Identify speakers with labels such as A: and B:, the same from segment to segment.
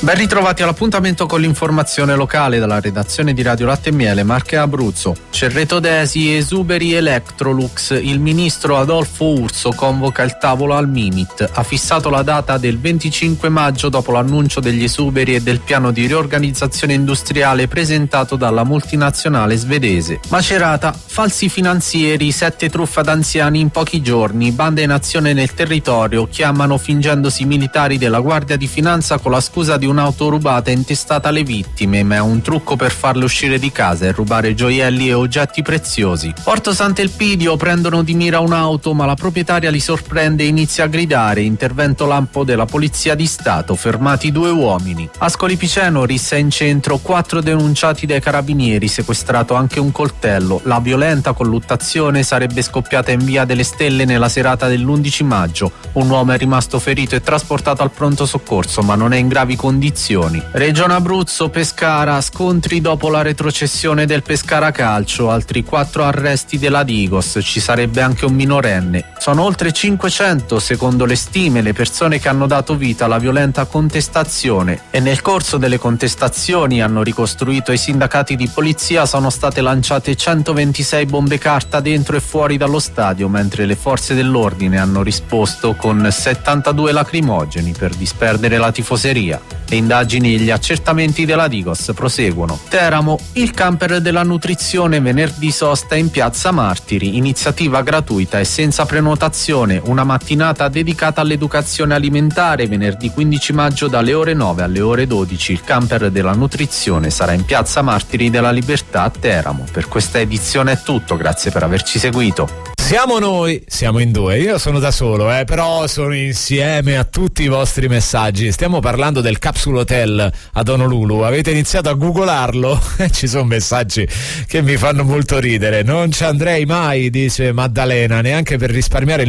A: Ben ritrovati all'appuntamento con l'informazione locale dalla redazione di Radio Latte e Miele, Marche Abruzzo. Cerreto Desi, esuberi Electrolux, il ministro Adolfo Urso convoca il tavolo al Mimit. Ha fissato la data del 25 maggio dopo l'annuncio degli esuberi e del piano di riorganizzazione industriale presentato dalla multinazionale svedese. Macerata, falsi finanzieri, 7 truffe ad anziani in pochi giorni, bande in azione nel territorio, chiamano fingendosi militari della Guardia di Finanza con la scusa di un'auto rubata intestata alle vittime, ma è un trucco per farle uscire di casa e rubare gioielli e oggetti preziosi. Porto Sant'Elpidio, prendono di mira un'auto ma la proprietaria li sorprende e inizia a gridare, intervento lampo della Polizia di Stato, fermati 2 uomini. Ascoli Piceno, rissa in centro, 4 denunciati dai carabinieri, sequestrato anche un coltello. La violenta colluttazione sarebbe scoppiata in via delle Stelle nella serata dell'11 maggio. Un uomo è rimasto ferito e trasportato al pronto soccorso ma non è in gravi condizioni. Regione Abruzzo, Pescara, scontri dopo la retrocessione del Pescara Calcio, altri 4 arresti della Digos, ci sarebbe anche un minorenne. Sono oltre 500, secondo le stime, le persone che hanno dato vita alla violenta contestazione e nel corso delle contestazioni, hanno ricostruito i sindacati di polizia, sono state lanciate 126 bombe carta dentro e fuori dallo stadio, mentre le forze dell'ordine hanno risposto con 72 lacrimogeni per disperdere la tifoseria. Le indagini e gli accertamenti della Digos proseguono. Teramo, il camper della nutrizione, venerdì sosta in Piazza Martiri, iniziativa gratuita e senza prenotazione, una mattinata dedicata all'educazione alimentare, venerdì 15 maggio dalle ore 9 alle ore 12. Il camper della nutrizione sarà in Piazza Martiri della Libertà a Teramo. Per questa edizione è tutto, grazie per averci seguito.
B: Siamo noi, siamo in 2, io sono da solo, però sono insieme a tutti i vostri messaggi. Stiamo parlando del Capsule Hotel ad Honolulu, avete iniziato a googolarlo? Ci sono messaggi che mi fanno molto ridere. Non ci andrei mai, dice Maddalena, neanche per risparmiare il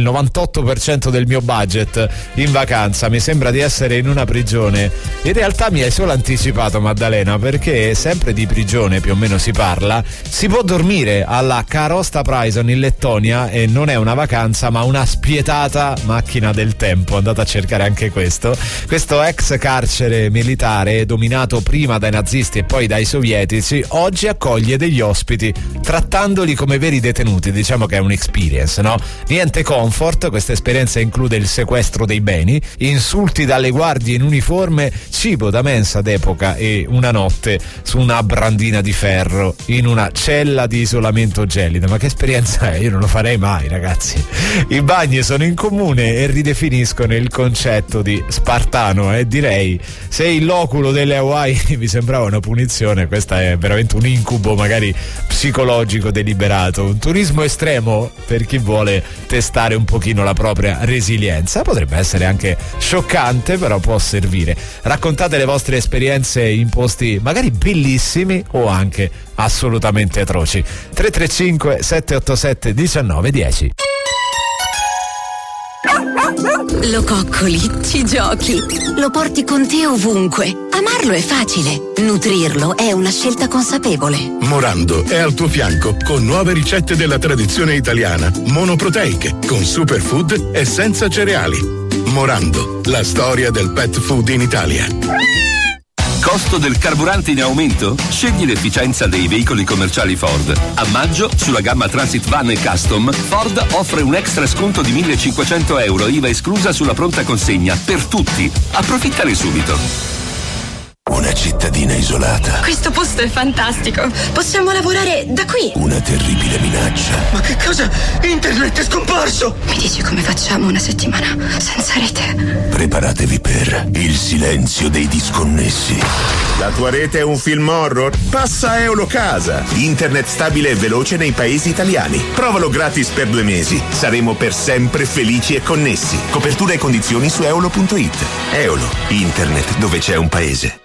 B: 98% del mio budget in vacanza, mi sembra di essere in una prigione. In realtà mi hai solo anticipato, Maddalena, perché sempre di prigione più o meno si parla. Si può dormire alla Karosta Prison in Lettonia e non è una vacanza ma una spietata macchina del tempo. Andate a cercare anche questo ex carcere militare dominato prima dai nazisti e poi dai sovietici oggi accoglie degli ospiti trattandoli come veri detenuti. Diciamo che è un'experience, no? Niente comfort, questa esperienza include il sequestro dei beni, insulti dalle guardie in uniforme, cibo da mensa d'epoca e una notte su una brandina di ferro in una cella di isolamento gelido. Ma che esperienza è? Io non lo farei mai, ragazzi. I bagni sono in comune e ridefiniscono il concetto di spartano, direi. Se il loculo delle Hawaii mi sembrava una punizione, questa è veramente un incubo magari psicologico deliberato, un turismo estremo per chi vuole testare un pochino la propria resilienza. Potrebbe essere anche scioccante, però può servire. Raccontate le vostre esperienze in posti magari bellissimi o anche assolutamente atroci. 335 787 1910.
C: Lo coccoli, ci giochi, lo porti con te ovunque. Amarlo è facile, nutrirlo è una scelta consapevole.
D: Morando è al tuo fianco con nuove ricette della tradizione italiana, monoproteiche, con superfood e senza cereali. Morando, la storia del pet food in Italia.
E: Costo del carburante in aumento? Scegli l'efficienza dei veicoli commerciali Ford. A maggio, sulla gamma Transit Van e Custom, Ford offre un extra sconto di 1.500 euro, IVA esclusa sulla pronta consegna, per tutti. Approfittane subito.
F: Una cittadina isolata.
G: Questo posto è fantastico. Possiamo lavorare da qui.
F: Una terribile minaccia.
H: Ma che cosa? Internet è scomparso!
G: Mi dici come facciamo una settimana senza rete?
F: Preparatevi per il silenzio dei disconnessi.
D: La tua rete è un film horror? Passa a Eulocasa. Internet stabile e veloce nei paesi italiani. Provalo gratis per 2 mesi. Saremo per sempre felici e connessi. Copertura e condizioni su eolo.it. Eolo, internet dove c'è un paese.